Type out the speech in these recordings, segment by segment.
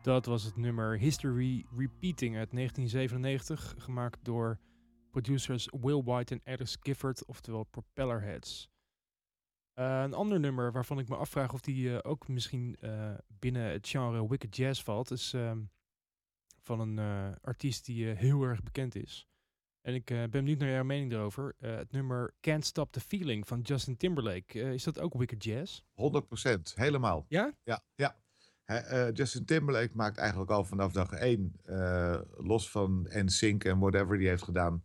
Dat was het nummer History Repeating uit 1997, gemaakt door producers Will White en Alice Gifford, oftewel Propellerheads. Een ander nummer waarvan ik me afvraag of die ook misschien binnen het genre Wicked Jazz valt, is van een artiest die heel erg bekend is. En ik ben benieuwd naar jouw mening daarover. Het nummer Can't Stop the Feeling van Justin Timberlake. Is dat ook Wicked Jazz? 100%, helemaal. Ja? Ja. Justin Timberlake maakt eigenlijk al vanaf dag 1, los van NSYNC en whatever die heeft gedaan,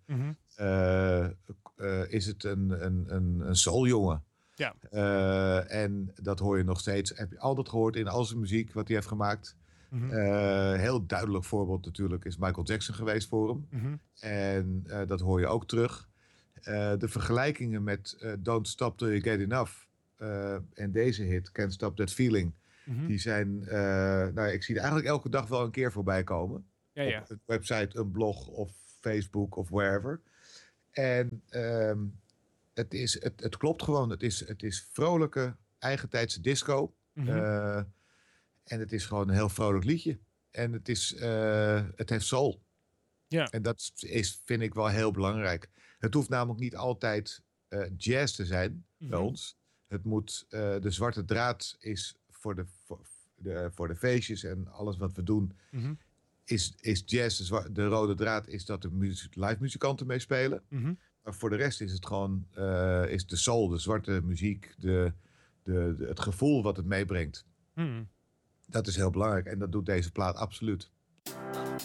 is het een souljongen. Ja. En dat hoor je nog steeds. Heb je altijd gehoord in al zijn muziek wat hij heeft gemaakt. Heel duidelijk voorbeeld natuurlijk is Michael Jackson geweest voor hem. En dat hoor je ook terug. De vergelijkingen met Don't Stop Till You Get Enough en deze hit, Can't Stop That Feeling, die zijn, ik zie er eigenlijk elke dag wel een keer voorbij komen. Ja. Op een website, een blog of Facebook of wherever. En het klopt gewoon. Het is vrolijke, eigentijdse disco. En het is gewoon een heel vrolijk liedje. En het heeft soul. Ja. En dat vind ik wel heel belangrijk. Het hoeft namelijk niet altijd jazz te zijn bij ons. Het moet, de zwarte draad is voor de feestjes en alles wat we doen, is jazz. De rode draad is dat de live muzikanten meespelen. Maar voor de rest is het gewoon is de soul, de zwarte muziek, het gevoel wat het meebrengt. Dat is heel belangrijk en dat doet deze plaat absoluut.